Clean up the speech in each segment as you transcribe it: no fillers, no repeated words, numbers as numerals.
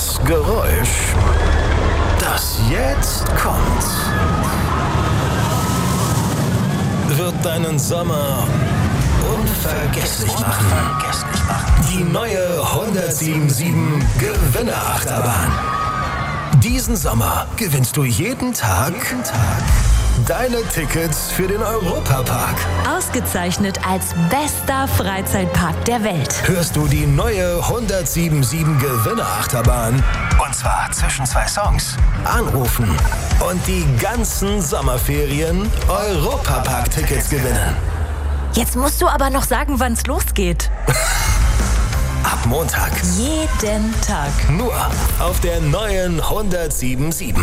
Das Geräusch, das jetzt kommt, wird deinen Sommer unvergesslich machen. Die neue 107.7 Gewinnerachterbahn. Diesen Sommer gewinnst du jeden Tag deine Tickets für den Europapark. Ausgezeichnet als bester Freizeitpark der Welt. Hörst du die neue 107.7 Gewinnerachterbahn? Und zwar zwischen 2 Songs. Anrufen und die ganzen Sommerferien Europapark-Tickets gewinnen. Jetzt musst du aber noch sagen, wann's losgeht. Ab Montag. Jeden Tag. Nur auf der neuen 107.7.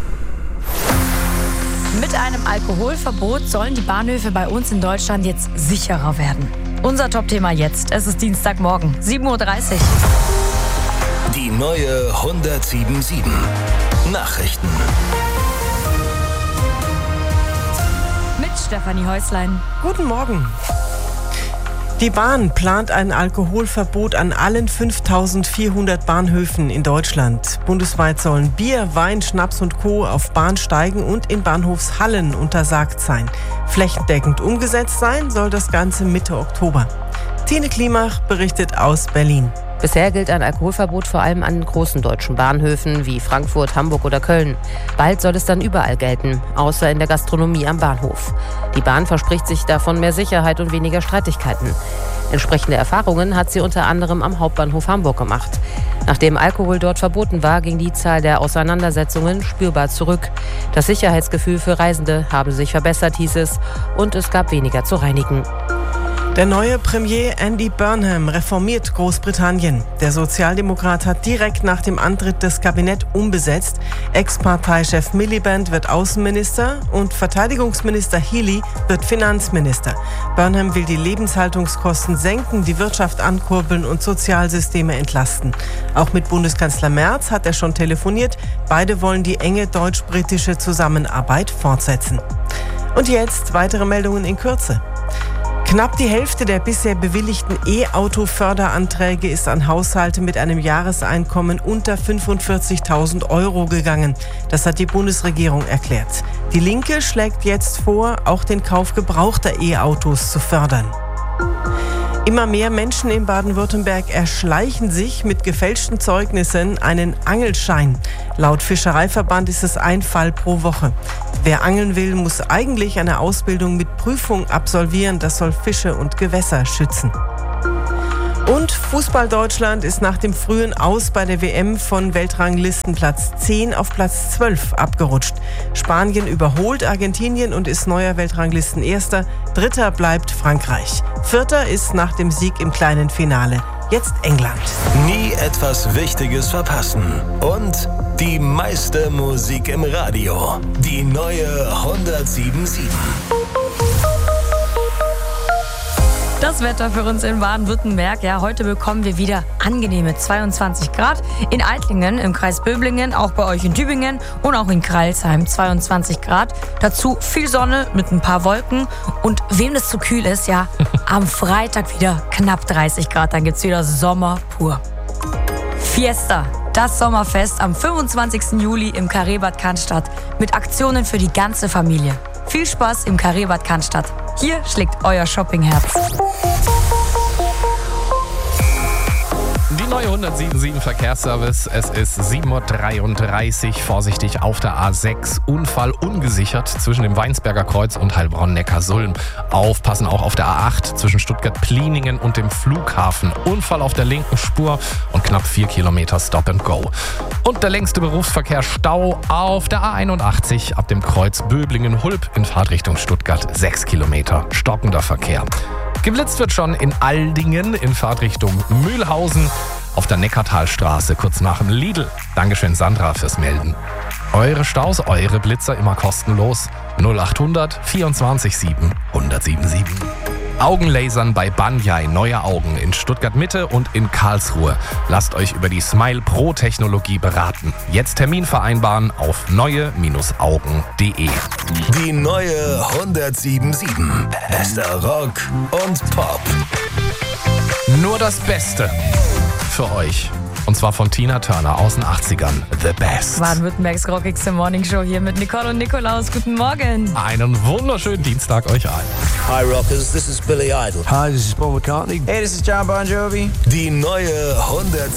Mit einem Alkoholverbot sollen die Bahnhöfe bei uns in Deutschland jetzt sicherer werden. Unser Top-Thema jetzt. Es ist Dienstagmorgen, 7.30 Uhr. Die neue 107.7 Nachrichten. Mit Stefanie Häuslein. Guten Morgen. Die Bahn plant ein Alkoholverbot an allen 5.400 Bahnhöfen in Deutschland. Bundesweit sollen Bier, Wein, Schnaps und Co. auf Bahnsteigen und in Bahnhofshallen untersagt sein. Flächendeckend umgesetzt sein soll das Ganze Mitte Oktober. Tine Klimach berichtet aus Berlin. Bisher gilt ein Alkoholverbot vor allem an großen deutschen Bahnhöfen wie Frankfurt, Hamburg oder Köln. Bald soll es dann überall gelten, außer in der Gastronomie am Bahnhof. Die Bahn verspricht sich davon mehr Sicherheit und weniger Streitigkeiten. Entsprechende Erfahrungen hat sie unter anderem am Hauptbahnhof Hamburg gemacht. Nachdem Alkohol dort verboten war, ging die Zahl der Auseinandersetzungen spürbar zurück. Das Sicherheitsgefühl für Reisende habe sich verbessert, hieß es, und es gab weniger zu reinigen. Der neue Premier Andy Burnham reformiert Großbritannien. Der Sozialdemokrat hat direkt nach dem Antritt das Kabinett umbesetzt. Ex-Parteichef Miliband wird Außenminister und Verteidigungsminister Healey wird Finanzminister. Burnham will die Lebenshaltungskosten senken, die Wirtschaft ankurbeln und Sozialsysteme entlasten. Auch mit Bundeskanzler Merz hat er schon telefoniert. Beide wollen die enge deutsch-britische Zusammenarbeit fortsetzen. Und jetzt weitere Meldungen in Kürze. Knapp die Hälfte der bisher bewilligten E-Auto-Förderanträge ist an Haushalte mit einem Jahreseinkommen unter 45.000 Euro gegangen. Das hat die Bundesregierung erklärt. Die Linke schlägt jetzt vor, auch den Kauf gebrauchter E-Autos zu fördern. Immer mehr Menschen in Baden-Württemberg erschleichen sich mit gefälschten Zeugnissen einen Angelschein. Laut Fischereiverband ist es ein Fall pro Woche. Wer angeln will, muss eigentlich eine Ausbildung mit Prüfung absolvieren. Das soll Fische und Gewässer schützen. Und Fußball-Deutschland ist nach dem frühen Aus bei der WM von Weltranglistenplatz 10 auf Platz 12 abgerutscht. Spanien überholt Argentinien und ist neuer Weltranglistenerster. Dritter bleibt Frankreich. Vierter ist nach dem Sieg im kleinen Finale jetzt England. Nie etwas Wichtiges verpassen. Und die meiste Musik im Radio. Die neue 107.7. Das Wetter für uns in Baden-Württemberg. Ja, heute bekommen wir wieder angenehme 22 Grad. In Eitlingen, im Kreis Böblingen, auch bei euch in Tübingen und auch in Crailsheim 22 Grad. Dazu viel Sonne mit ein paar Wolken. Und wem das zu kühl ist, ja, am Freitag wieder knapp 30 Grad. Dann gibt's wieder Sommer pur. Fiesta, das Sommerfest am 25. Juli im Carré-Bad Cannstatt mit Aktionen für die ganze Familie. Viel Spaß im Carré-Bad Cannstatt. Hier schlägt euer Shoppingherz. Die neue 107.7 Verkehrsservice. Es ist 7.33 Uhr. Vorsichtig auf der A6. Unfall ungesichert zwischen dem Weinsberger Kreuz und Heilbronn-Neckarsulm. Aufpassen auch auf der A8 zwischen Stuttgart-Pliningen und dem Flughafen. Unfall auf der linken Spur und knapp 4 Kilometer Stop and Go. Und der längste Berufsverkehrsstau auf der A81 ab dem Kreuz Böblingen-Hulb in Fahrtrichtung Stuttgart. 6 Kilometer stockender Verkehr. Geblitzt wird schon in Aldingen in Fahrtrichtung Mühlhausen auf der Neckartalstraße, kurz nach dem Lidl. Dankeschön, Sandra, fürs Melden. Eure Staus, eure Blitzer immer kostenlos. 0800 24 7 1077. Augenlasern bei Banyai, neue Augen in Stuttgart-Mitte und in Karlsruhe. Lasst euch über die Smile Pro Technologie beraten. Jetzt Termin vereinbaren auf neue-augen.de. Die neue 107.7. Bester Rock und Pop. Nur das Beste für euch. Und zwar von Tina Turner aus den 80ern. The Best. Baden-Württembergs rockigste Morningshow hier mit Nicole und Nikolaus. Guten Morgen. Einen wunderschönen Dienstag euch allen. Hi Rockers, this is Billy Idol. Hi, this is Paul McCartney. Hey, this is John Bon Jovi. Die neue 107.